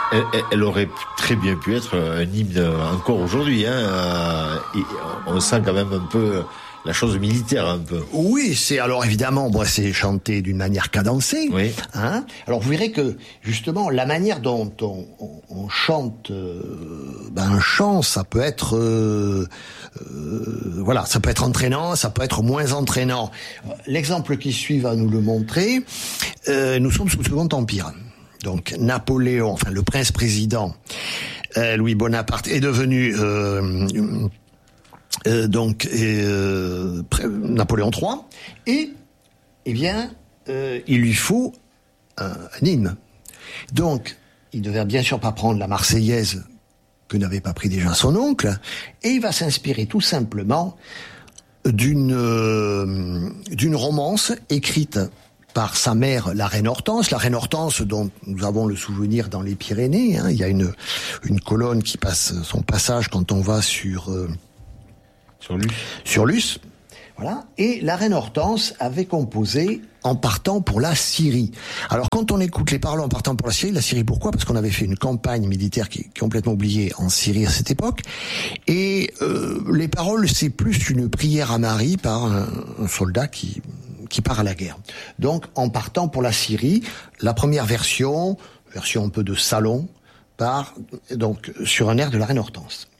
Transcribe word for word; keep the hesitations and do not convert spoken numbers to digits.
Elle, elle aurait très bien pu être un hymne encore aujourd'hui. Hein. Et on sent quand même un peu la chose militaire, un peu. Oui, c'est alors évidemment, bon, c'est chanté d'une manière cadencée. Oui. Hein. Alors vous verrez que justement la manière dont on, on, on chante euh, ben, un chant, ça peut être euh, euh, voilà, ça peut être entraînant, ça peut être moins entraînant. L'exemple qui suit va nous le montrer. Euh, nous sommes sous le Second Empire. Donc Napoléon, enfin le prince-président euh, Louis Bonaparte est devenu euh, euh, donc euh, Napoléon trois et eh bien euh, il lui faut un, un hymne. Donc il devait bien sûr pas prendre la Marseillaise que n'avait pas pris déjà son oncle et il va s'inspirer tout simplement d'une euh, d'une romance écrite par sa mère, la reine Hortense, la reine Hortense dont nous avons le souvenir dans les Pyrénées. Hein. Il y a une une colonne qui passe son passage quand on va sur euh, sur Luce. Sur Luce, voilà. Et la reine Hortense avait composé en partant pour la Syrie. Alors quand on écoute les paroles en partant pour la Syrie, la Syrie pourquoi ? Parce qu'on avait fait une campagne militaire qui est complètement oubliée en Syrie à cette époque. Et euh, les paroles, c'est plus une prière à Marie par un, un soldat qui qui part à la guerre. Donc, en partant pour la Syrie, la première version, version un peu de salon, part donc sur un air de la reine Hortense.